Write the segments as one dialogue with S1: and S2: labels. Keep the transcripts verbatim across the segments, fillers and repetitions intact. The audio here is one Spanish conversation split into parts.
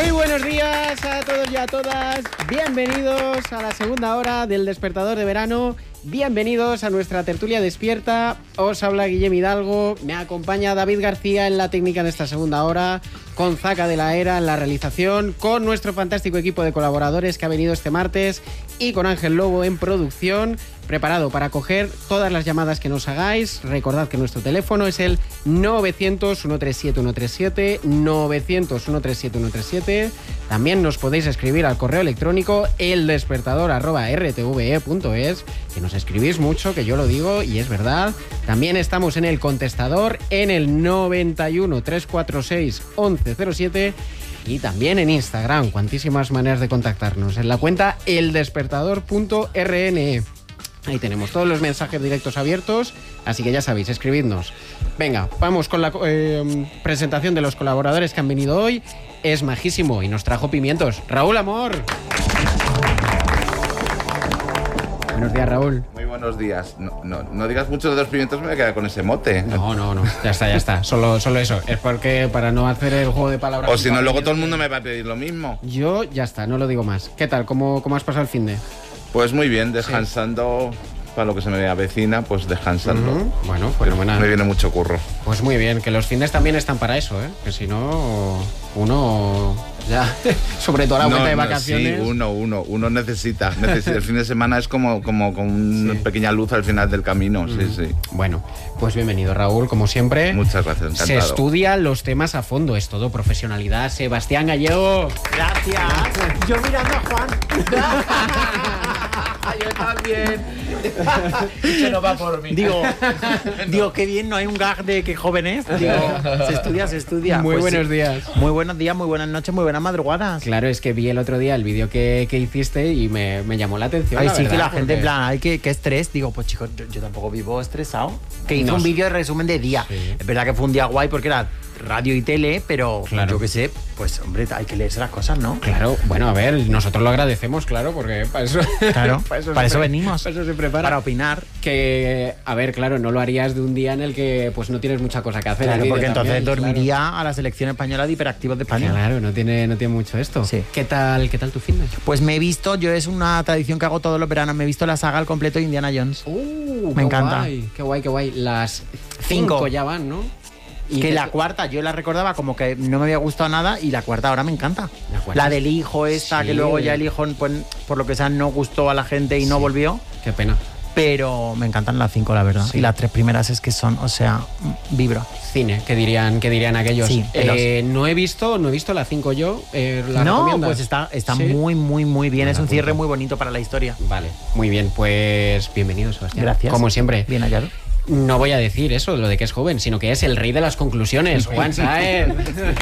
S1: Muy buenos días a todos y a todas. Bienvenidos a la segunda hora del Despertador de Verano. Bienvenidos a nuestra tertulia despierta. Os habla Guillem Hidalgo. Me acompaña David García en la técnica de esta segunda hora, con Zaca de la Era en la realización, con nuestro fantástico equipo de colaboradores que ha venido este martes y con Ángel Lobo en producción, preparado para coger todas las llamadas que nos hagáis. Recordad que nuestro teléfono es el novecientos, ciento treinta y siete, ciento treinta y siete, novecientos, ciento treinta y siete, ciento treinta y siete. También nos podéis escribir al correo electrónico eldespertador arroba r t v e punto es, que nos escribís mucho, que yo lo digo y es verdad. También estamos en el contestador en el noventa y uno, trescientos cuarenta y seis, once cero siete. Y también en Instagram, cuantísimas maneras de contactarnos. En la cuenta eldespertador punto r n e. Ahí tenemos todos los mensajes directos abiertos, así que ya sabéis, escribidnos. Venga, vamos con la eh, presentación de los colaboradores que han venido hoy. Es majísimo y nos trajo pimientos. Raúl Amor. Buenos días, Raúl.
S2: Muy buenos días. No, no, no digas mucho de los pimientos, me voy a quedar con ese mote.
S1: No, no, no. Ya está, ya está. Solo, solo eso. Es porque para no hacer el juego de palabras...
S2: O si no, luego todo el mundo me va a pedir lo mismo.
S1: Yo ya está, no lo digo más. ¿Qué tal? ¿Cómo, cómo has pasado el finde?
S2: Pues muy bien, descansando, sí. Para lo que se me avecina, pues descansando.
S1: Uh-huh. Bueno, fenomenal.
S2: Me viene mucho curro.
S1: Pues muy bien, que los fines también están para eso, ¿eh? Que si no, uno ya, sobre todo a la vuelta
S2: no,
S1: de
S2: no,
S1: vacaciones.
S2: Sí, uno, uno, uno necesita, necesita. El fin de semana es como, como, como una sí. pequeña luz al final del camino, uh-huh. sí, sí.
S1: Bueno, pues bienvenido, Raúl, como siempre.
S2: Muchas gracias, encantado.
S1: Se estudian los temas a fondo, es todo profesionalidad. Sebastián Gallego.
S3: Gracias. Yo mirando a Juan.
S4: Yo también. Eso no va por mí.
S3: Digo, no. digo, qué bien, no hay un gag de qué joven es. Digo, se estudia, se estudia.
S1: Muy
S3: pues
S1: buenos
S3: sí.
S1: días.
S3: Muy buenos días, muy buenas noches, muy buenas madrugadas.
S1: Claro, es que vi el otro día el vídeo que, que hiciste y me, me llamó la atención.
S3: Ay,
S1: la
S3: sí,
S1: verdad,
S3: que la gente
S1: porque...
S3: en plan, ay, qué, qué estrés. Digo, pues chicos, yo, yo tampoco vivo estresado. Que hice
S1: no,
S3: un vídeo de resumen de día.
S1: Sí.
S3: Es verdad que fue un día guay porque era radio y tele, pero
S1: claro.
S3: yo qué sé, pues hombre, hay que leerse las cosas, ¿no?
S1: Claro, bueno, a ver, nosotros lo agradecemos, claro, porque para eso,
S3: claro,
S1: para eso,
S3: para eso
S1: pre-
S3: venimos,
S1: para eso se prepara.
S3: Para opinar.
S1: Que, a ver, claro, no lo harías de un día en el que pues no tienes mucha cosa que hacer.
S3: Claro, porque entonces
S1: también,
S3: dormiría
S1: claro.
S3: a la selección española de hiperactivos de España.
S1: Claro, no tiene, no tiene mucho esto.
S3: Sí.
S1: ¿Qué tal, qué tal tu fin de?
S3: Pues me he visto, yo es una tradición que hago todos los veranos, me he visto la saga al completo de Indiana Jones.
S1: Uh,
S3: me
S1: qué
S3: encanta.
S1: Guay, qué guay, qué guay. Las
S3: cinco,
S1: cinco ya van, ¿no?
S3: Y que la cuarta yo la recordaba como que no me había gustado nada y la cuarta ahora me encanta.
S1: La,
S3: la del hijo esta, sí. Que luego ya el hijo, pues, por lo que sea, no gustó a la gente y sí. no volvió.
S1: Qué pena.
S3: Pero me encantan las cinco, la verdad. Sí. Y las tres primeras es que son, o sea, vibro.
S1: Cine, que dirían, que dirían aquellos.
S3: Sí,
S1: eh, no he visto, no he visto la cinco yo. Eh, ¿la
S3: no,
S1: recomiendas?
S3: pues está, está
S1: ¿Sí?
S3: muy, muy, muy bien.
S1: Me
S3: es un cierre
S1: apunto.
S3: muy bonito para la historia.
S1: Vale, muy bien. Pues bienvenido, Sebastián.
S3: Gracias.
S1: Como siempre.
S3: Bien hallado.
S1: No voy a decir eso, lo de que es joven, sino que es el rey de las conclusiones, Juan Saez.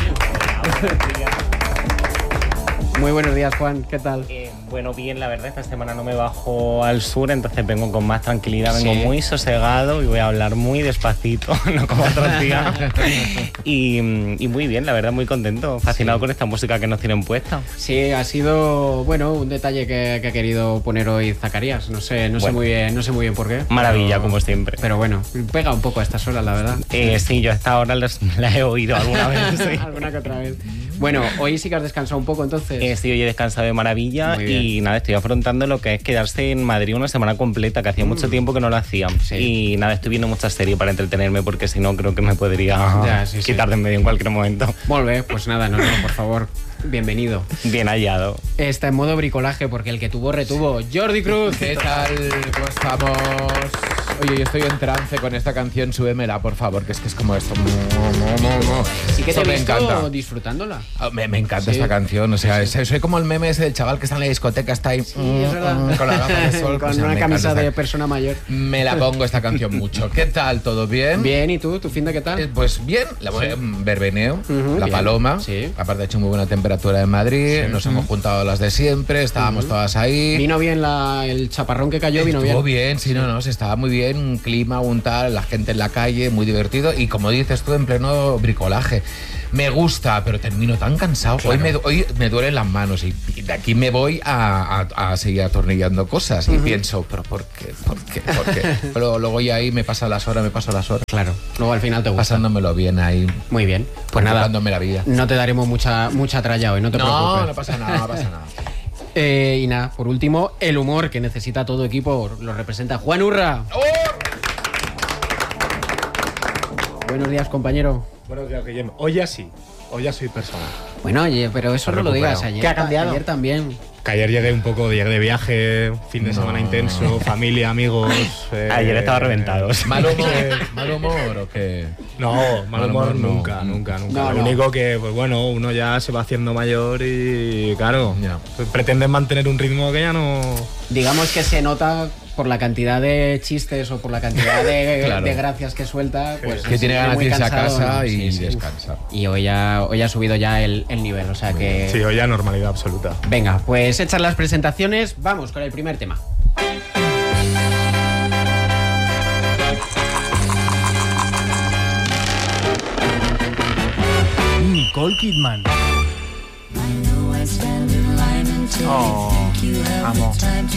S1: Muy buenos días, Juan, ¿qué tal?
S5: Eh, bueno, bien, la verdad, esta semana no me bajo al sur, entonces vengo con más tranquilidad, vengo
S1: sí.
S5: muy sosegado y voy a hablar muy despacito, no como otros días. y, y muy bien, la verdad, muy contento, fascinado sí. con esta música que nos tienen puesta.
S1: Sí, ha sido, bueno, un detalle que, que ha querido poner hoy Zacarías, no sé, no, bueno. sé muy bien, no sé muy bien por qué.
S5: Maravilla,
S1: pero,
S5: como siempre.
S1: Pero bueno, pega un poco a estas horas, la verdad.
S5: Eh, sí, yo a esta hora les, la he oído alguna vez. Sí.
S1: Alguna que otra vez. Bueno, hoy sí que has descansado un poco, entonces.
S5: Eh, sí, hoy he descansado de maravilla y nada, estoy afrontando lo que es quedarse en Madrid una semana completa, que hacía mm. mucho tiempo que no lo hacía. Sí. Y nada, estoy viendo muchas series para entretenerme, porque si no creo que me podría ya, sí, quitar sí. de en medio en cualquier momento.
S1: Molt bé, pues nada, no, no, por favor. Bienvenido.
S5: Bien hallado.
S1: Está en modo bricolaje porque el que tuvo retuvo. Jordi Cruz.
S4: ¿Qué tal? ¿Cómo estamos? Oye, yo estoy en trance con esta canción, súbemela, por favor, que es que es como esto.
S1: Sí que te
S4: Eso
S1: he
S4: me
S1: visto
S4: encanta.
S1: disfrutándola.
S4: Oh, me, me encanta
S1: sí.
S4: esta canción, o sea,
S1: sí, sí.
S4: soy como el meme ese del chaval que está en la discoteca, está ahí
S1: sí, es verdad.
S4: con la gafa de sol.
S1: Con
S4: o sea,
S1: una camisa
S4: esta...
S1: de persona mayor.
S4: Me la pongo esta canción mucho. ¿Qué tal? ¿Todo bien?
S1: Bien, ¿y tú? ¿Tu fin de qué tal?
S4: Eh, pues bien, la voy a
S1: sí.
S4: verbeneo,
S1: uh-huh,
S4: la
S1: bien.
S4: Paloma.
S1: Sí.
S4: Aparte ha hecho muy buena temperatura en Madrid, sí. nos uh-huh. hemos juntado las de siempre, estábamos uh-huh. todas ahí.
S1: Vino bien la, el chaparrón que cayó, vino
S4: Estuvo
S1: bien.
S4: bien, sí, no, no, se estaba muy bien, un clima, un tal, la gente en la calle, muy divertido y como dices tú, en pleno bricolaje. me gusta, pero termino tan cansado. Claro. Hoy, me, hoy me duelen las manos y, y de aquí me voy a, a, a seguir atornillando cosas. Uh-huh. Y pienso, ¿pero por qué? ¿Por qué? ¿Por qué? Pero luego ya ahí me paso las horas, me paso las horas.
S1: Claro, luego al final te gusta.
S4: Pasándomelo bien ahí.
S1: Muy bien. Pues nada,
S4: la vida.
S1: No te daremos mucha, mucha tralla hoy, no te
S4: no,
S1: preocupes.
S4: No, no pasa nada, no pasa nada.
S1: Eh, y nada, por último, el humor que necesita todo equipo lo representa Juan Urra. ¡Oh! Buenos días, compañero.
S6: Buenos días, Guillermo. Hoy ya sí, hoy ya soy persona.
S1: Bueno, oye, pero eso no lo digas ayer.
S3: ¿Qué ha cambiado?
S1: Ayer también.
S6: Que ayer llegué un poco de, de viaje, fin de no. semana intenso, familia, amigos.
S5: Eh, ayer estaba reventado.
S4: ¿Mal humor? ¿Mal humor o qué?
S6: No, mal, mal humor, humor nunca, no. nunca, nunca. No, Lo no. único que, pues bueno, uno ya se va haciendo mayor y, claro, ya. Pues pretenden mantener un ritmo que ya no...
S1: Digamos que se nota por la cantidad de chistes o por la cantidad de, claro. de gracias que suelta, pues
S4: que tiene ganas de irse a casa
S1: ¿no?
S4: y
S1: sí, sí.
S4: descansar.
S1: Y hoy ha, hoy ha subido ya el, el nivel, o sea que...
S6: Sí, hoy ya normalidad absoluta.
S1: Venga, pues hechas las presentaciones, vamos con el primer tema.
S7: Nicole Kidman.
S3: Oh, amo.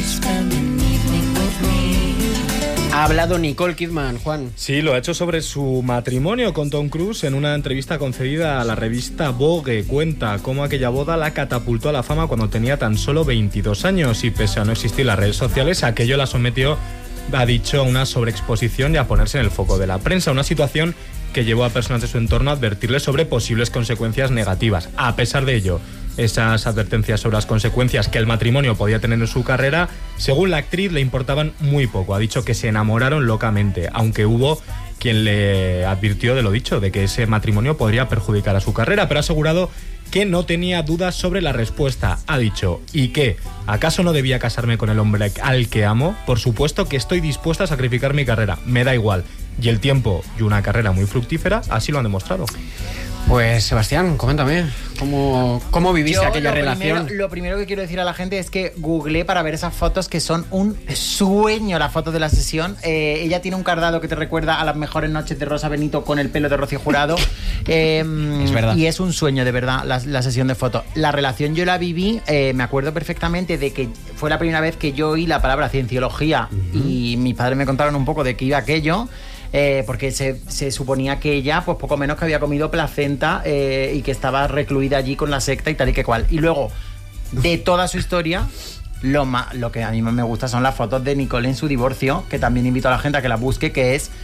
S1: Ha hablado Nicole Kidman, Juan.
S6: Sí, lo ha hecho sobre su matrimonio con Tom Cruise en una entrevista concedida a la revista Vogue. Cuenta cómo aquella boda la catapultó a la fama cuando tenía tan solo veintidós años y pese a no existir las redes sociales, aquello la sometió, ha dicho, a una sobreexposición y a ponerse en el foco de la prensa, una situación que llevó a personas de su entorno a advertirle sobre posibles consecuencias negativas. A pesar de ello, esas advertencias sobre las consecuencias que el matrimonio podía tener en su carrera, según la actriz, le importaban muy poco. Ha dicho que se enamoraron locamente, aunque hubo quien le advirtió de lo dicho, de que ese matrimonio podría perjudicar a su carrera, pero ha asegurado que no tenía dudas sobre la respuesta. Ha dicho, ¿y qué? ¿Acaso no debía casarme con el hombre al que amo? Por supuesto que estoy dispuesta a sacrificar mi carrera, me da igual. Y el tiempo y una carrera muy fructífera así lo han demostrado.
S1: Pues Sebastián, coméntame, ¿cómo, cómo viviste
S3: Yo,
S1: aquella
S3: lo
S1: relación?
S3: Primero, lo primero que quiero decir a la gente es que googleé para ver esas fotos que son un sueño, las fotos de la sesión. Eh, ella tiene un cardado que te recuerda a las mejores noches de Rosa Benito con el pelo de Rocío Jurado. Eh,
S1: es verdad.
S3: Y es un sueño, de verdad, la, la sesión de fotos. La relación yo la viví, eh, me acuerdo perfectamente de que fue la primera vez que yo oí la palabra cienciología uh-huh. y mis padres me contaron un poco de qué iba aquello. Eh, porque se, se suponía que ella, pues poco menos que había comido placenta eh, y que estaba recluida allí con la secta y tal y que cual. Y luego, de toda su historia, lo, más, lo que a mí más me gusta son las fotos de Nicole en su divorcio, que también invito a la gente a que la busque, que es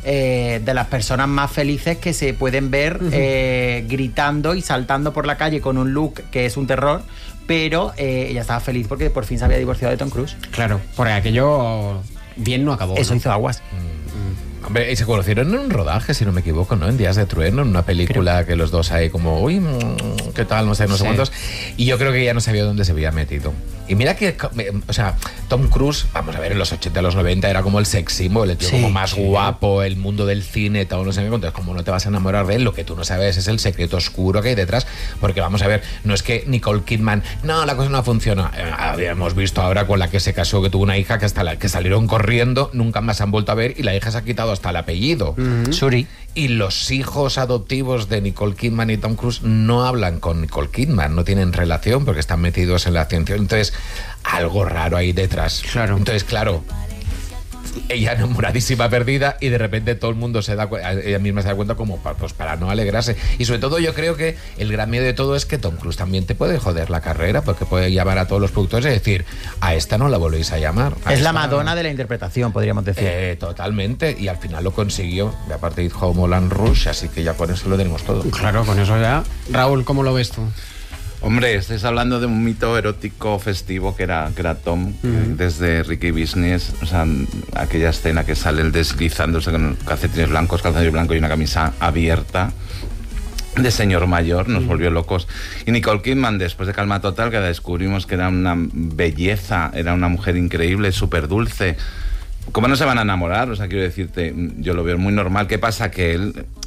S3: eh, de las personas más felices que se pueden ver uh-huh. eh, gritando y saltando por la calle con un look que es un terror, pero eh, ella estaba feliz porque por fin se había divorciado de Tom Cruise.
S1: Claro, porque aquello bien no acabó.
S3: Eso
S1: ¿no?
S3: hizo aguas.
S4: Mm. Hombre, y se conocieron en un rodaje, si no me equivoco, ¿no? En Días de Trueno, en una película creo. Que los dos ahí como, uy, ¿qué tal? No sé, no sé sí. cuántos. Y yo creo que ya no sabía dónde se había metido. Y mira que, o sea, Tom Cruise, vamos a ver, en los ochenta, los noventa era como el sex symbol, el tío sí, como más sí. guapo, el mundo del cine, todo, no sé qué. Entonces, como no te vas a enamorar de él, lo que tú no sabes es el secreto oscuro que hay detrás. Porque vamos a ver, no es que Nicole Kidman, no, la cosa no funciona. Eh, habíamos visto ahora con la que se casó, que tuvo una hija que hasta la que salieron corriendo, nunca más se han vuelto a ver y la hija se ha quitado hasta el apellido.
S3: Uh-huh. Suri.
S4: Y los hijos adoptivos de Nicole Kidman y Tom Cruise no hablan con Nicole Kidman, no tienen relación porque están metidos en la ciencia. Entonces, algo raro ahí detrás.
S1: Claro.
S4: Entonces, claro, ella enamoradísima, perdida, y de repente todo el mundo se da cuenta, ella misma se da cuenta como para, pues para no alegrarse. Y sobre todo yo creo que el gran miedo de todo es que Tom Cruise también te puede joder la carrera, porque puede llamar a todos los productores y decir, a esta no la volvéis a llamar. A
S3: es
S4: esta...
S3: la Madonna de la interpretación, podríamos decir.
S4: Eh, totalmente, y al final lo consiguió. Y aparte hizo Moulin Rouge, así que ya con eso lo tenemos todo.
S1: Claro, con eso ya. Raúl, ¿cómo lo ves tú?
S2: Hombre, estáis hablando de un mito erótico festivo que era, que era Tom, uh-huh. desde Ricky Business, o sea, aquella escena que sale el deslizándose con calcetines blancos, calcetines blancos y una camisa abierta de señor mayor, nos uh-huh. volvió locos. Y Nicole Kidman, después de Calma Total, que descubrimos que era una belleza, era una mujer increíble, súper dulce. ¿Cómo no se van a enamorar? O sea, quiero decirte, yo lo veo muy normal. ¿Qué pasa? Que él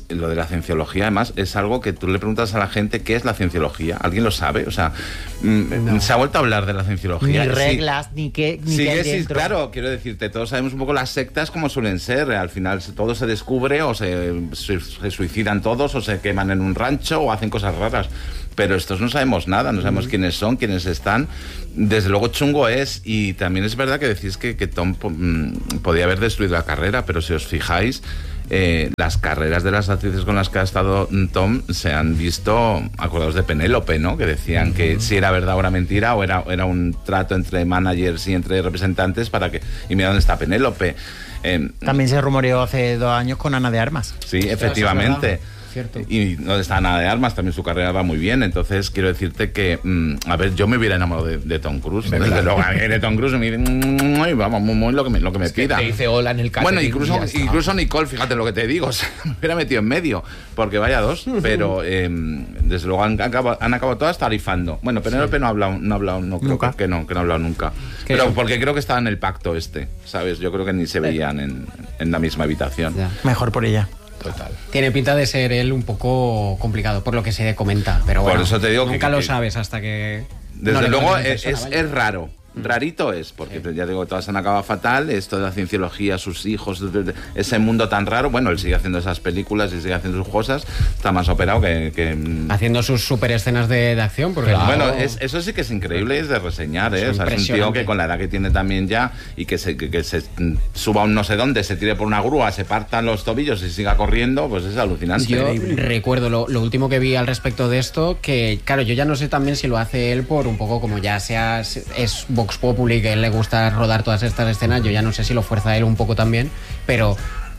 S2: lo de la cienciología, además, es algo que tú le preguntas a la gente qué es la cienciología. ¿Alguien lo sabe? O sea, no. se ha vuelto a hablar de la cienciología.
S3: Ni reglas, sí, ni qué, ni
S2: sí,
S3: qué hay
S2: sí,
S3: dentro.
S2: Claro, quiero decirte, todos sabemos un poco las sectas como suelen ser. Al final todo se descubre o se, se, se suicidan todos o se queman en un rancho o hacen cosas raras. Pero estos no sabemos nada, no sabemos mm. quiénes son, quiénes están. Desde luego chungo es, y también es verdad que decís que, que Tom mm, podía haber destruido la carrera, pero si os fijáis, eh, las carreras de las actrices con las que ha estado Tom se han visto, acordados de Penélope, ¿no? Que decían mm. que si era verdad o era mentira, o era, era un trato entre managers y entre representantes para que... Y mira dónde está Penélope. Eh,
S3: también se rumoreó hace dos años con Ana de Armas.
S2: Sí, efectivamente.
S1: Cierto.
S2: Y no está Ana de Armas, también su carrera va muy bien. Entonces quiero decirte que, mmm, a ver, yo me hubiera enamorado de, de Tom Cruise. Desde claro. luego, de Tom Cruise me dice, mmm, vamos, muy, muy lo que me, lo que me
S4: es
S2: pida.
S4: Que te dice hola en el catering.
S2: Bueno, incluso, incluso Nicole, fíjate lo que te digo, o sea, me hubiera metido en medio, porque vaya dos, pero eh, desde luego han acabado, han acabado todas tarifando. Bueno, Penélope sí. no ha hablado, no ha hablado, no creo que, que no, que no ha hablado nunca. Pero sí. porque creo que estaba en el pacto este, ¿sabes? Yo creo que ni se veían en, en la misma habitación.
S3: Ya. Mejor por ella.
S4: Total.
S1: Tiene pinta de ser él un poco complicado, por lo que se comenta, pero bueno,
S2: por eso te digo
S1: nunca
S2: que,
S1: lo
S2: que,
S1: sabes hasta que...
S2: Desde
S1: no
S2: luego
S1: es,
S2: persona, es, es raro. Rarito es, porque sí. ya digo, todas han acabado fatal, esto de la cienciología, sus hijos, ese mundo tan raro. Bueno, él sigue haciendo esas películas y sigue haciendo sus cosas, está más operado que... que
S1: haciendo sus super escenas de, de acción, porque
S2: claro. Bueno, es, eso sí que es increíble, es de reseñar, ¿eh? Es, o sea, es un tío que con la edad que tiene también ya, y que se, que, que se suba a un no sé dónde, se tire por una grúa, se partan los tobillos y siga corriendo, pues es alucinante.
S1: Yo recuerdo lo, lo último que vi al respecto de esto, que claro, yo ya no sé también si lo hace él por un poco como ya sea, es Vox Populi, que a él le gusta rodar todas estas escenas, yo ya no sé si lo fuerza él un poco también, pero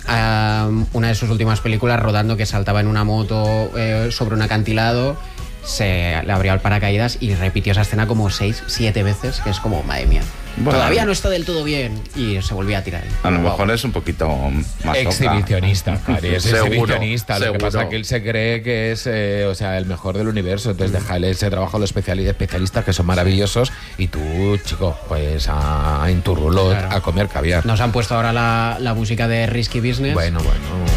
S1: um, una de sus últimas películas rodando que saltaba en una moto eh, sobre un acantilado, se le abrió el paracaídas y repitió esa escena como seis, siete veces, que es como, madre mía. Bueno, todavía no está del todo bien y se volvía a tirar.
S2: A lo wow. mejor es un poquito más
S4: exhibicionista, Cari, es
S2: seguro,
S4: exhibicionista. Lo
S2: seguro.
S4: que pasa es que él se cree que es, eh, o sea, el mejor del universo. Entonces, mm. déjale ese trabajo a los especialistas que son maravillosos y tú, chico, pues a, en tu rulot claro. a comer caviar.
S1: Nos han puesto ahora la, la música de Risky Business.
S4: Bueno, bueno.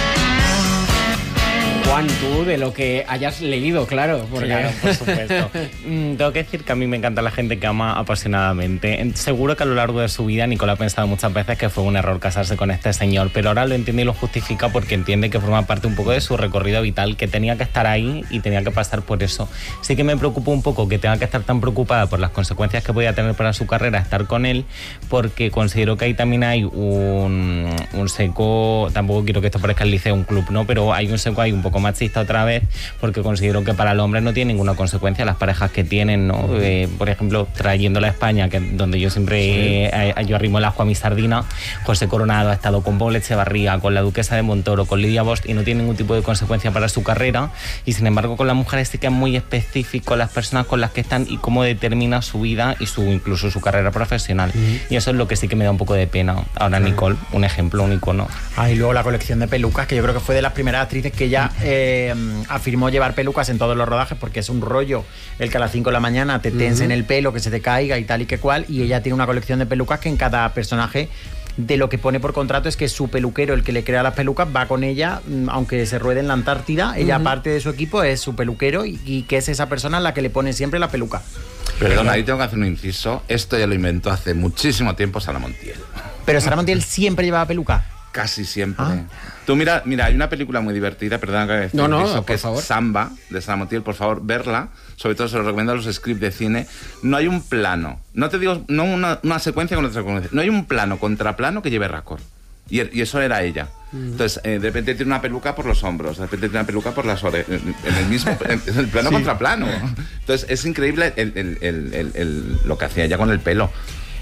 S1: Juan, tú de lo que hayas leído, claro. Porque...
S5: Claro, por supuesto. mm, tengo que decir que a mí me encanta la gente que ama apasionadamente. Seguro que a lo largo de su vida Nicole ha pensado muchas veces que fue un error casarse con este señor, pero ahora lo entiende y lo justifica porque entiende que forma parte un poco de su recorrido vital, que tenía que estar ahí y tenía que pasar por eso. Sí que me preocupa un poco que tenga que estar tan preocupada por las consecuencias que podía tener para su carrera estar con él, porque considero que ahí también hay un, un seco, tampoco quiero que esto parezca el liceo un club, ¿no? Pero hay un seco ahí un poco machista otra vez, porque considero que para el hombre no tiene ninguna consecuencia las parejas que tienen, ¿no? Eh, por ejemplo, trayéndola a España, que donde yo siempre sí. eh, yo arrimo el ajo a mi sardina, José Coronado ha estado con Paula Echevarría, con la Duquesa de Montoro, con Lidia Bost, y no tiene ningún tipo de consecuencia para su carrera, y sin embargo con las mujeres sí que es muy específico las personas con las que están y cómo determina su vida y su incluso su carrera profesional, uh-huh. y eso es lo que sí que me da un poco de pena. Ahora Nicole, un ejemplo, un icono.
S3: Ah, y luego la colección de pelucas, que yo creo que fue de las primeras actrices que ya eh, afirmó llevar pelucas en todos los rodajes, porque es un rollo el que a las cinco de la mañana te tensen uh-huh. el pelo, que se te caiga y tal y que cual, y ella tiene una colección de pelucas que en cada personaje de lo que pone por contrato es que su peluquero, el que le crea las pelucas, va con ella, aunque se ruede en la Antártida, ella uh-huh. parte de su equipo es su peluquero y, y que es esa persona la que le pone siempre la peluca.
S2: Perdona, ahí tengo que hacer un inciso, esto ya lo inventó hace muchísimo tiempo Sara Montiel.
S3: Pero Sara Montiel siempre llevaba peluca.
S2: Casi siempre.
S3: Ah.
S2: Tú mira, mira, hay una película muy divertida, perdona que
S1: no, no,
S2: eso,
S1: por
S2: que es
S1: favor.
S2: Samba, de Sara Montiel, por favor, verla. Sobre todo se lo recomiendo a los scripts de cine. No hay un plano, no te digo, no una, una secuencia con otra secuencia, no hay un plano contraplano que lleve raccord. Y, y eso era ella. Mm. Entonces, eh, de repente tiene una peluca por los hombros, de repente tiene una peluca por las orejas, en el mismo, en el plano sí. contraplano. Entonces, es increíble el, el, el, el, el, lo que hacía ella con el pelo.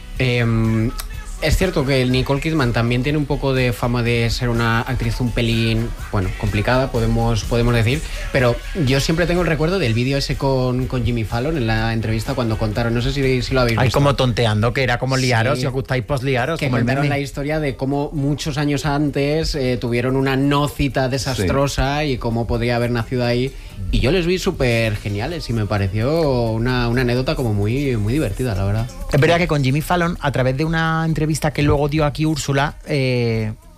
S1: Eh... Es cierto que Nicole Kidman también tiene un poco de fama de ser una actriz un pelín, bueno, complicada, podemos, podemos decir, pero yo siempre tengo el recuerdo del vídeo ese con, con Jimmy Fallon en la entrevista cuando contaron, no sé si, si lo habéis visto.
S3: Ay, como tonteando, que era como liaros, sí. si os gustáis posliaros.
S1: Que
S3: como
S1: contaron
S3: el
S1: la historia de cómo muchos años antes eh, tuvieron una no cita desastrosa sí. y cómo podría haber nacido ahí. Y yo les vi súper geniales y me pareció una, una anécdota como muy, muy divertida, la verdad.
S3: Es verdad que con Jimmy Fallon, a través de una entrevista que luego dio aquí Úrsula, eh,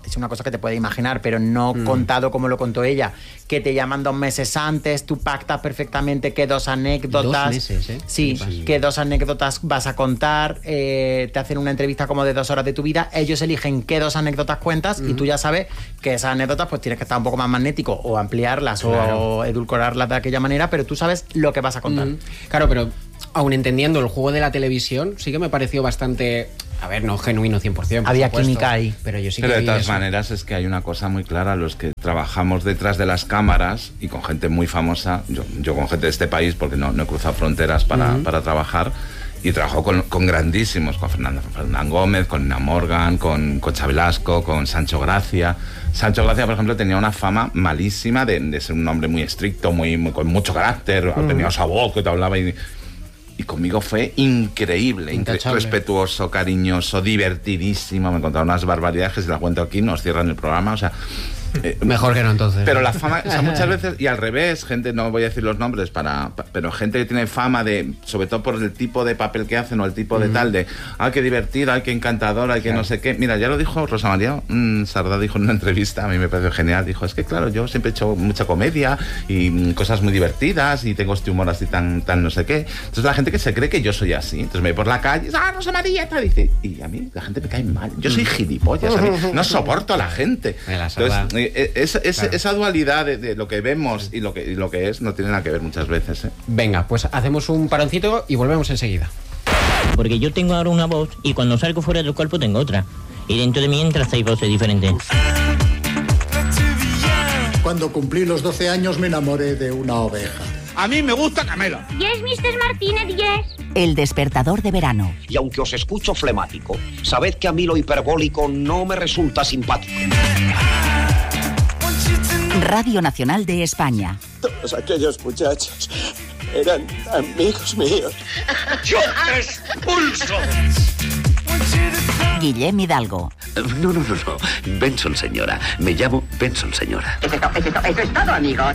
S3: es una cosa que te puedes imaginar, pero no mm. contado como lo contó ella, que te llaman dos meses antes, tú pactas perfectamente qué dos anécdotas...
S1: Dos meses, ¿eh?
S3: Sí, sí. qué dos anécdotas vas a contar, eh, te hacen una entrevista como de dos horas de tu vida, ellos eligen qué dos anécdotas cuentas mm. y tú ya sabes que esas anécdotas pues tienes que estar un poco más magnético o ampliarlas claro. o edulcorarlas de aquella manera, pero tú sabes lo que vas a contar. Mm.
S1: Claro, pero aun entendiendo el juego de la televisión, sí que me pareció bastante... A ver, no genuino cien por ciento. Por
S3: Había
S1: supuesto,
S3: química ahí.
S1: Pero yo sí
S2: pero
S1: que
S2: de todas
S1: eso.
S2: maneras es que hay una cosa muy clara, los que trabajamos detrás de las cámaras y con gente muy famosa, yo, yo con gente de este país, porque no, no he cruzado fronteras para, uh-huh. para trabajar, y trabajo con, con grandísimos, con Fernando, Fernán Gómez, con Nina Morgan, con Concha Velasco, con Sancho Gracia. Sancho Gracia, por ejemplo, tenía una fama malísima de, de ser un hombre muy estricto, muy, muy con mucho carácter, uh-huh. tenía esa voz que te hablaba y... Y conmigo fue increíble, incre- respetuoso, cariñoso, divertidísimo. Me contaron unas barbaridades que si las cuento aquí nos cierran el programa, o sea...
S1: Eh, Mejor que no, entonces.
S2: Pero la fama, o sea, muchas veces, y al revés, gente, no voy a decir los nombres, para, pero gente que tiene fama de, sobre todo por el tipo de papel que hacen o el tipo de mm. tal, de, ay, qué divertido, ay, qué encantador, ay, qué claro. no sé qué. Mira, ya lo dijo Rosa María mmm, Sardá, dijo en una entrevista, a mí me pareció genial, dijo, es que claro, yo siempre he hecho mucha comedia y mmm, cosas muy divertidas y tengo este humor así tan, tan no sé qué. Entonces la gente que se cree que yo soy así, entonces me voy por la calle, ah, Rosa María, tal, dice, y a mí la gente me cae mal, yo soy gilipollas, a mí no soporto a la gente. Entonces, Es, es, claro. esa dualidad de, de lo que vemos y lo que, y lo que es no tiene nada que ver muchas veces, ¿eh?
S1: Venga, pues hacemos un paroncito y volvemos enseguida.
S8: Porque yo tengo ahora una voz y cuando salgo fuera del cuerpo tengo otra. Y dentro de mí entran seis voces diferentes.
S9: Cuando cumplí los doce años me enamoré de una oveja.
S10: A mí me gusta Camela.
S11: Yes, mister Martínez, yes.
S12: El despertador de verano.
S13: Y aunque os escucho flemático, sabed que a mí lo hiperbólico no me resulta simpático.
S12: Radio Nacional de España.
S14: Todos aquellos muchachos eran amigos míos.
S10: ¡Yo te expulso!
S12: Guillem Hidalgo.
S15: No, no, no, no. Benson, señora. Me llamo Benson, señora.
S16: Eso es, eso, eso es todo, amigos.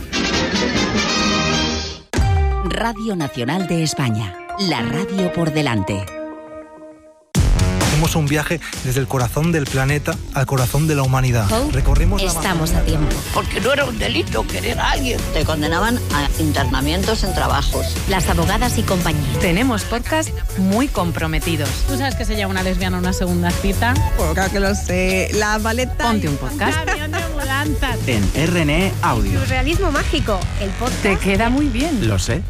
S12: Radio Nacional de España. La radio por delante.
S17: Hicimos un viaje desde el corazón del planeta al corazón de la humanidad.
S18: Oh,
S17: Recorrimos la
S18: Estamos a tiempo.
S19: Porque no era un delito querer a alguien.
S20: Te condenaban a internamientos en trabajos.
S18: Las abogadas y compañía.
S21: Tenemos podcast muy comprometidos.
S22: ¿Tú sabes que se llama una lesbiana una segunda cita?
S23: Pues claro que lo sé. La maleta...
S21: Ponte un podcast.
S22: Un camión de mudanzas.
S24: En R N E Audio.
S25: Surrealismo mágico. El podcast...
S21: Te queda muy bien.
S24: Lo sé.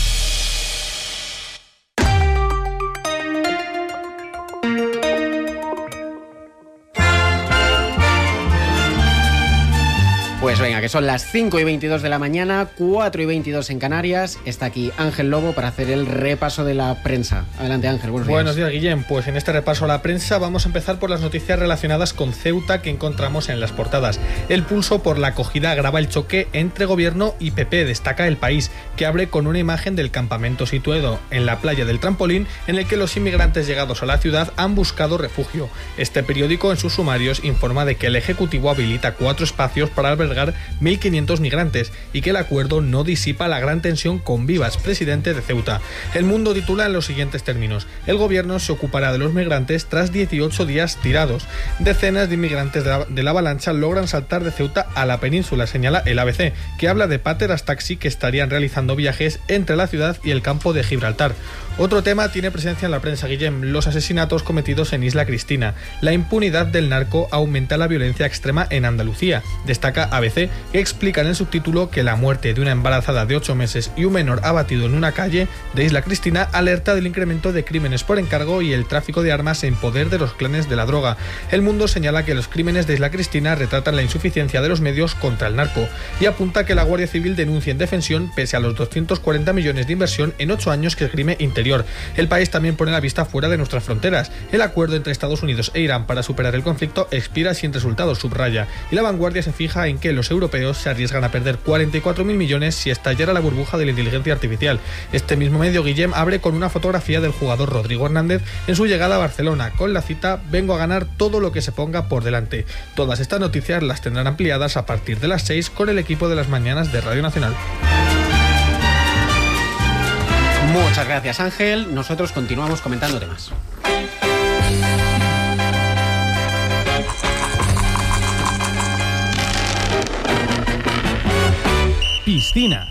S1: Pues venga, que son las cinco y veintidós de la mañana, cuatro y veintidós en Canarias. Está aquí Ángel Lobo para hacer el repaso de la prensa. Adelante, Ángel, buenos días.
S6: Buenos días, Guillem. Pues en este repaso a la prensa vamos a empezar por las noticias relacionadas con Ceuta que encontramos en las portadas. El pulso por la acogida agrava el choque entre gobierno y P P. Destaca El País, que abre con una imagen del campamento situado en la playa del Trampolín, en el que los inmigrantes llegados a la ciudad han buscado refugio. Este periódico en sus sumarios informa de que el Ejecutivo habilita cuatro espacios para albergar mil quinientos migrantes y que el acuerdo no disipa la gran tensión con Vivas, presidente de Ceuta. El Mundo titula en los siguientes términos: el gobierno se ocupará de los migrantes tras dieciocho días tirados. Decenas de inmigrantes de la, de la avalancha logran saltar de Ceuta a la península, señala el A B C, que habla de pateras taxi que estarían realizando viajes entre la ciudad y el campo de Gibraltar. Otro tema tiene presencia en la prensa, Guillem: los asesinatos cometidos en Isla Cristina. La impunidad del narco aumenta la violencia extrema en Andalucía. Destaca A B C, que explica en el subtítulo que la muerte de una embarazada de ocho meses y un menor abatido en una calle de Isla Cristina alerta del incremento de crímenes por encargo y el tráfico de armas en poder de los clanes de la droga. El Mundo señala que los crímenes de Isla Cristina retratan la insuficiencia de los medios contra el narco y apunta que la Guardia Civil denuncia indefensión pese a los doscientos cuarenta millones de inversión en ocho años que esgrime Interior. El País también pone la vista fuera de nuestras fronteras. El acuerdo entre Estados Unidos e Irán para superar el conflicto expira sin resultados, subraya, y La Vanguardia se fija en que los europeos se arriesgan a perder cuarenta y cuatro mil millones si estallara la burbuja de la inteligencia artificial. Este mismo medio, Guillem, abre con una fotografía del jugador Rodrigo Hernández en su llegada a Barcelona, con la cita: vengo a ganar todo lo que se ponga por delante. Todas estas noticias las tendrán ampliadas a partir de las seis con el equipo de las mañanas de Radio Nacional.
S1: Muchas gracias, Ángel. Nosotros continuamos comentando temas.
S3: piscina.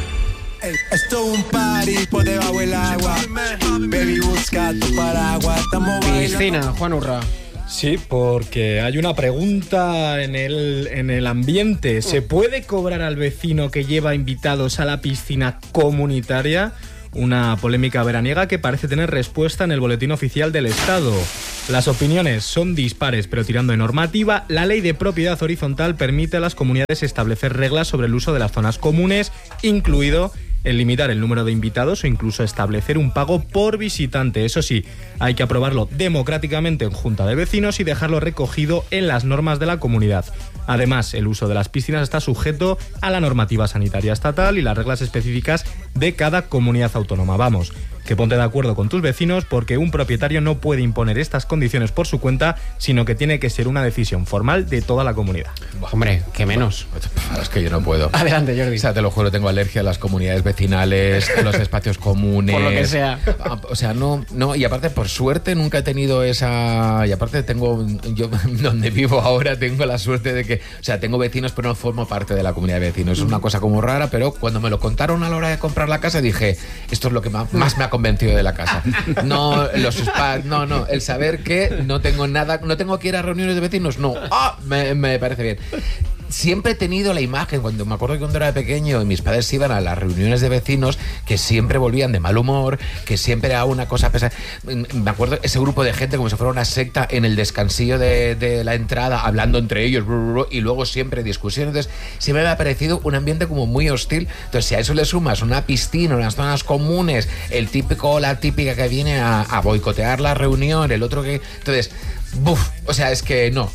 S4: Esto es un party por debajo del agua. Baby, busca tu paraguas. Estamos
S1: Piscina, Juan Urra.
S6: Sí, porque hay una pregunta en el, en el ambiente. ¿Se puede cobrar al vecino que lleva invitados a la piscina comunitaria? Una polémica veraniega que parece tener respuesta en el boletín oficial del Estado. Las opiniones son dispares, pero tirando de normativa, la ley de propiedad horizontal permite a las comunidades establecer reglas sobre el uso de las zonas comunes, incluido el limitar el número de invitados o incluso establecer un pago por visitante. Eso sí, hay que aprobarlo democráticamente en Junta de Vecinos y dejarlo recogido en las normas de la comunidad. Además, el uso de las piscinas está sujeto a la normativa sanitaria estatal y las reglas específicas de cada comunidad autónoma. Vamos, que ponte de acuerdo con tus vecinos porque un propietario no puede imponer estas condiciones por su cuenta, sino que tiene que ser una decisión formal de toda la comunidad.
S1: Hombre, qué menos.
S5: Es que yo no puedo.
S1: Adelante, Jordi.
S5: O sea, te lo juro, tengo alergia a las comunidades vecinales, a los espacios comunes.
S1: Por lo que sea.
S5: O sea, no, no, y aparte, por suerte, nunca he tenido esa... Y aparte tengo, yo donde vivo ahora tengo la suerte de que, o sea, tengo vecinos, pero no formo parte de la comunidad de vecinos. Es una cosa como rara, pero cuando me lo contaron a la hora de comprar la casa, dije, esto es lo que más me ha convencido de la casa. No, los spas, no, no, el saber que no tengo nada, no tengo que ir a reuniones de vecinos, no, ah, me, me parece bien. Siempre he tenido la imagen, cuando me acuerdo que cuando era pequeño y mis padres iban a las reuniones de vecinos, que siempre volvían de mal humor, que siempre era una cosa pesada. Me acuerdo ese grupo de gente como si fuera una secta en el descansillo de, de la entrada, hablando entre ellos, y luego siempre discusiones. Entonces, siempre me ha parecido un ambiente como muy hostil. Entonces, si a eso le sumas una piscina, unas zonas comunes, el típico, la típica que viene a, a boicotear la reunión, el otro que... Entonces, buf, o sea, es que no.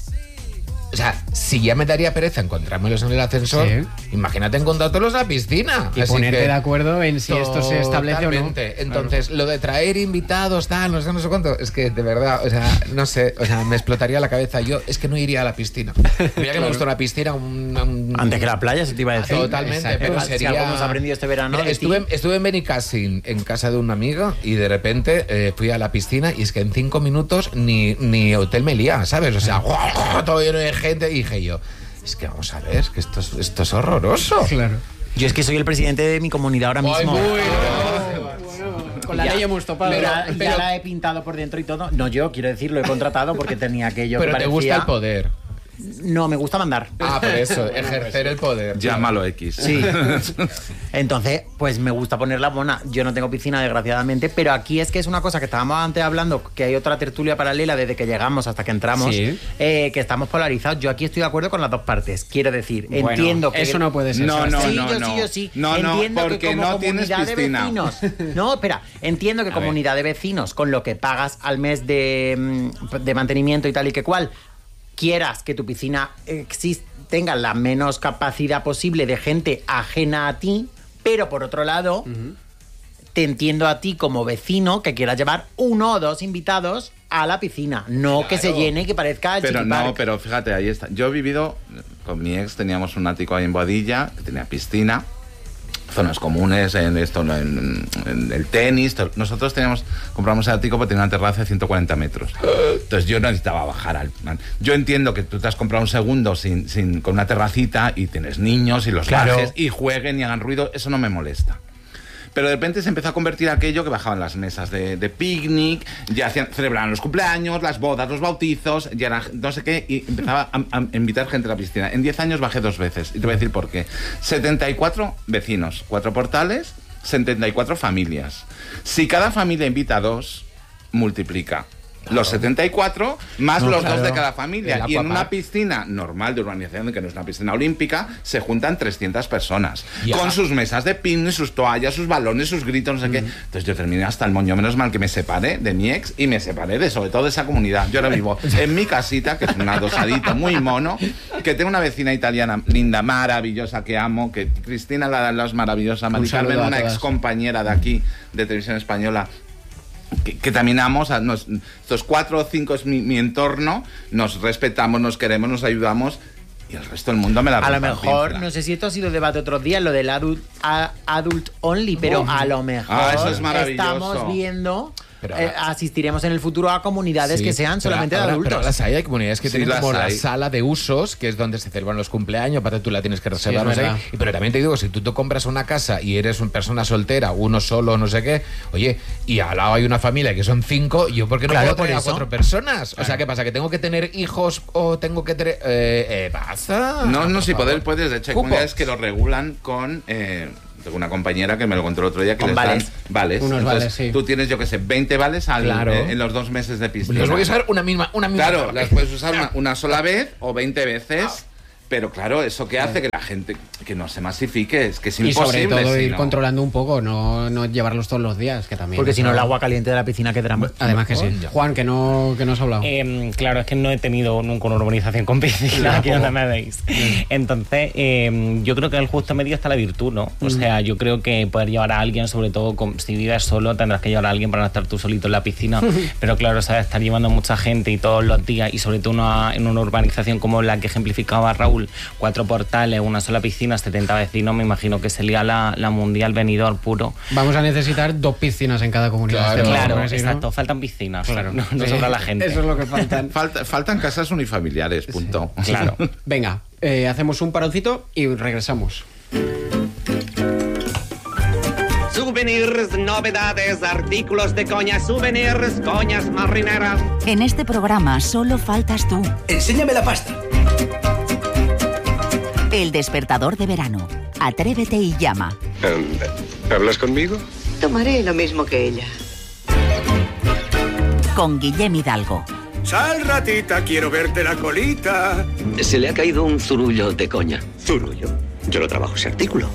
S5: O sea, si ya me daría pereza encontrármelos en el ascensor, sí. Imagínate encontrártelos en la piscina.
S1: Y
S5: Así
S1: ponerte
S5: que,
S1: de acuerdo en si esto se establece
S5: totalmente. o no. Entonces,
S1: claro.
S5: Lo de traer invitados, tal, no sé, no sé cuánto, es que de verdad, o sea, no sé, o sea, me explotaría la cabeza. Yo es que no iría a la piscina. Mira que claro. Me gusta una piscina, un, un,
S7: antes que la playa, se te iba a decir.
S5: Totalmente, exacto. Pero
S7: si
S5: sería...
S7: algo hemos aprendido este verano.
S5: Mira, estuve, estuve en Benicassin, en casa de una amiga, y de repente eh, fui a la piscina y es que en cinco minutos ni, ni hotel Meliá, ¿sabes? O sea, todo lleno de gente, y dije yo, es que vamos a ver, que esto es, esto es horroroso.
S1: Claro.
S7: Yo es que soy el presidente de mi comunidad ahora mismo.
S1: Ay, bueno, bueno, con la
S7: ya,
S1: ley hemos topado.
S7: Pero,
S1: ya,
S7: pero, ya la he pintado por dentro y todo. No, yo quiero decir, lo he contratado porque tenía aquello
S5: pero
S7: que
S5: te
S7: parecía...
S5: gusta el poder.
S7: No, me gusta mandar.
S5: Ah, por eso, ejercer el poder.
S2: Llámalo X.
S7: Sí. Entonces, pues me gusta ponerla buena. Yo no tengo piscina, desgraciadamente, pero aquí es que es una cosa que estábamos antes hablando, que hay otra tertulia paralela desde que llegamos hasta que entramos, sí. eh, que estamos polarizados. Yo aquí estoy de acuerdo con las dos partes. Quiero decir, bueno, entiendo que...
S1: Eso no puede ser.
S2: No, no,
S7: sí,
S2: no,
S7: yo
S2: no.
S7: sí, yo sí.
S2: No, no,
S7: entiendo
S2: porque
S7: que como
S2: no tienes
S7: comunidad
S2: piscina.
S7: De vecinos... No, espera. Entiendo que
S2: A
S7: comunidad
S2: ver.
S7: de vecinos, con lo que pagas al mes de, de mantenimiento y tal y que cual... quieras que tu piscina exist, tenga la menos capacidad posible de gente ajena a ti, pero por otro lado, uh-huh. te entiendo a ti como vecino que quieras llevar uno o dos invitados a la piscina, no claro. que se llene y que parezca el
S2: Pero
S7: Chiqui Park.
S2: no, pero fíjate, ahí está. Yo he vivido, con mi ex teníamos un ático ahí en Boadilla, que tenía piscina, zonas comunes, en esto, en, en el tenis. Nosotros teníamos, compramos el ático porque tenía una terraza de ciento cuarenta metros. Entonces yo no necesitaba bajar al... Yo entiendo que tú te has comprado un segundo sin, sin, con una terracita y tienes niños y los
S7: claro.
S2: bajes y jueguen y hagan ruido, eso no me molesta. Pero de repente se empezó a convertir aquello que bajaban las mesas de, de picnic, ya hacían, celebraban los cumpleaños, las bodas, los bautizos, ya era no sé qué, y empezaba a, a invitar gente a la piscina. En diez años bajé dos veces, y te voy a decir por qué. setenta y cuatro vecinos, cuatro portales, setenta y cuatro familias. Si cada familia invita a dos, multiplica. Claro. Los setenta y cuatro más no, los claro. dos de cada familia. Y en una piscina normal de urbanización, que no es una piscina olímpica, se juntan trescientas personas. Ya. Con sus mesas de picnic, sus toallas, sus balones, sus gritos, no sé mm. qué. Entonces yo terminé hasta el moño. Menos mal que me separé de mi ex y me separé de sobre todo de esa comunidad. Yo ahora vivo en mi casita, que es un adosadito muy mono, que tengo una vecina italiana linda, maravillosa, que amo, que Cristina la, la es maravillosa, Mari Carmen, una ex compañera de aquí, de Televisión Española, Que, que también amos, a nos, estos cuatro o cinco es mi, mi entorno, nos respetamos, nos queremos, nos ayudamos y el resto del mundo me la
S7: a lo mejor, piensa. No sé si esto ha sido debate otros días, lo del adult, a, adult only, pero a lo mejor
S2: ah, eso es maravilloso.
S7: Estamos viendo
S5: Pero
S7: eh, asistiremos en el futuro a comunidades
S5: Sí,
S7: que sean
S5: pero
S7: solamente
S5: ahora-
S7: de adultos.
S5: Pero las hay, hay comunidades que
S2: Sí,
S5: tienen
S2: las
S5: como la
S2: hay.
S5: sala de usos, que es donde se celebran los cumpleaños, aparte tú la tienes que reservar,
S1: es
S5: no sé.
S1: verdad.
S5: Y, pero también te digo, si tú te compras una casa y eres una persona soltera, uno solo, no sé qué, oye, y al lado hay una familia que son cinco, ¿yo por qué no
S7: Claro,
S5: puedo
S7: por
S5: tener a
S7: eso.
S5: cuatro personas? O sea, ¿qué pasa? ¿Que tengo que tener hijos o tengo que tener... Eh, eh, ¿pasa?
S2: No, no,
S5: Por
S2: si
S5: favor.
S2: poder puedes. De hecho, hay
S5: Cupo.
S2: comunidades que lo regulan con... Eh, tengo una compañera que me lo contó el otro día que
S7: Con
S2: les
S7: vales.
S2: dan vales.
S1: Unos
S2: Entonces,
S1: vales, sí.
S2: tú tienes, yo que sé, veinte vales al-
S5: Claro.
S2: eh, en los dos meses de piscina.
S5: Los voy a usar una misma, una misma
S2: Claro,
S5: tarde.
S2: las puedes usar una, una sola vez o veinte veces. Pero claro, ¿eso qué hace? Que la gente que no se masifique, es que es
S1: Y
S2: imposible.
S1: sobre todo
S2: si
S1: ir
S2: no.
S1: controlando un poco, no, no llevarlos todos los días, que también.
S7: Porque si no,
S1: eso-
S7: el agua caliente de la piscina quedará muy...
S1: Además que sí. Juan, que no, que no has hablado.
S3: Eh, claro, es que no he tenido nunca una urbanización con piscina, aquí donde me veis. Entonces, eh, yo creo que en el justo medio está la virtud, ¿no? O sea, yo creo que poder llevar a alguien, sobre todo con- si vives solo, tendrás que llevar a alguien para no estar tú solito en la piscina. Pero claro, ¿sabes? Estar llevando a mucha gente y todos los días, y sobre todo una, en una urbanización como la que ejemplificaba Raúl, cuatro portales, una sola piscina, setenta vecinos, me imagino que sería la, la mundial venidor puro.
S1: Vamos a necesitar dos piscinas en cada comunidad.
S2: Claro,
S1: Este
S3: Claro,
S1: porque si no-
S3: exacto, faltan piscinas,
S1: Claro.
S3: no, no
S1: Sí,
S3: sobra la gente.
S1: Eso es lo que faltan.
S2: Falta- faltan casas unifamiliares, punto.
S3: Claro.
S1: Venga, eh, hacemos un paroncito y regresamos.
S10: Souvenirs, novedades, artículos de coña, souvenirs, coñas marineras.
S12: En este programa solo faltas tú.
S10: Enséñame la pasta.
S12: El despertador de verano. Atrévete y llama.
S8: ¿Hablas conmigo?
S9: Tomaré lo mismo que ella.
S12: Con Guillem Hidalgo.
S8: Sal, ratita, quiero verte la colita.
S15: Se le ha caído un zurullo de coña.
S8: Zurullo. Yo no trabajo ese artículo.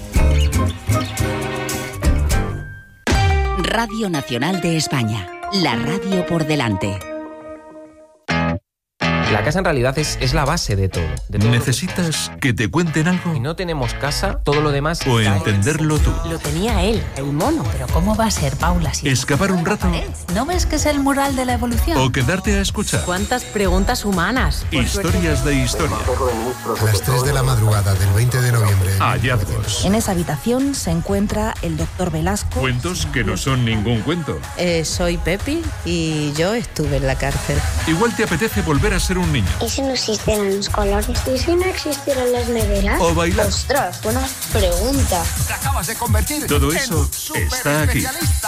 S12: Radio Nacional de España. La radio por delante.
S11: La casa en realidad es, es la base de todo. De todo.
S24: ¿Necesitas que te cuenten algo?
S11: Si no tenemos casa, todo lo demás...
S24: ¿O entenderlo tú?
S26: Lo tenía él, el mono. Pero ¿cómo va a ser, Paula? Si
S24: ¿Escapar un rato?
S26: ¿No ves que es el mural de la evolución?
S24: ¿O quedarte a escuchar?
S26: ¿Cuántas preguntas humanas?
S24: Historias de historia.
S27: A las tres de la madrugada del veinte de noviembre.
S24: Hallazgos.
S26: En esa habitación se encuentra el doctor Velasco.
S24: Cuentos que no son ningún cuento.
S26: Eh, soy Pepi y yo estuve en la cárcel.
S24: Igual te apetece volver a ser un niño.
S28: ¿Y si no existieran los colores? ¿Y si no existieran las neveras?
S24: O bailar.
S28: Ostras, buena pregunta.
S24: Todo eso está aquí.